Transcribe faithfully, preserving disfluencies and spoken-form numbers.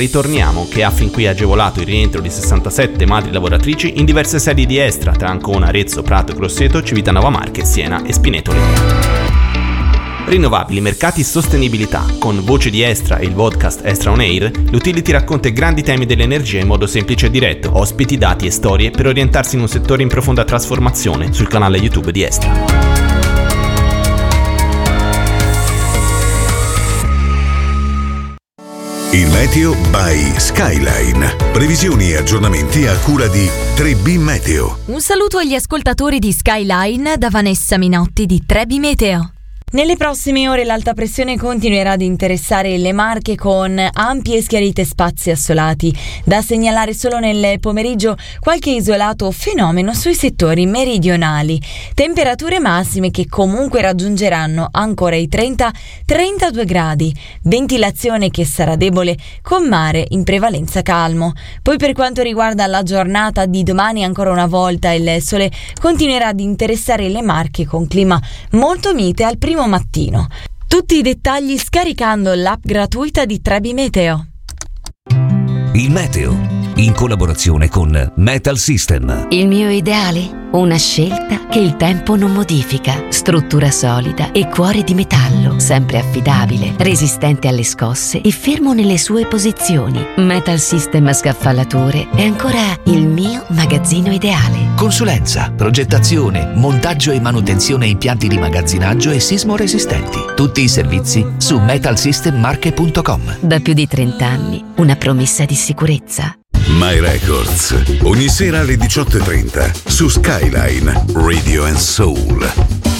Ritorniamo, che ha fin qui agevolato il rientro di sessantasette madri lavoratrici in diverse sedi di Estra, tra Ancona, Arezzo, Prato, Grosseto, Civitanova Marche, Siena e Spinetoli. Rinnovabili, mercati, sostenibilità. Con Voce di Estra e il podcast Estra On Air, l'Utility racconta i grandi temi dell'energia in modo semplice e diretto, ospiti, dati e storie per orientarsi in un settore in profonda trasformazione sul canale YouTube di Estra. Il meteo by Skyline. Previsioni e aggiornamenti a cura di tre B Meteo. Un saluto agli ascoltatori di Skyline da Vanessa Minotti di tre B Meteo. Nelle prossime ore l'alta pressione continuerà ad interessare le Marche con ampi e schiarite spazi assolati. Da segnalare solo nel pomeriggio qualche isolato fenomeno sui settori meridionali. Temperature massime che comunque raggiungeranno ancora i trenta trentadue gradi. Ventilazione che sarà debole con mare in prevalenza calmo. Poi per quanto riguarda la giornata di domani, ancora una volta il sole continuerà ad interessare le Marche con clima molto mite al primo mattino. Tutti i dettagli scaricando l'app gratuita di tre B Meteo. Il meteo in collaborazione con Metal System. Il mio ideale? Una scelta che il tempo non modifica. Struttura solida e cuore di metallo, sempre affidabile, resistente alle scosse e fermo nelle sue posizioni. Metal System Scaffalature è ancora il mio magazzino ideale. Consulenza, progettazione, montaggio e manutenzione impianti di magazzinaggio e sismo resistenti. Tutti i servizi su metal system marche punto com. Da più di trenta anni, una promessa di sicurezza. My Records, ogni sera alle diciotto e trenta su Skyline Radio and Soul.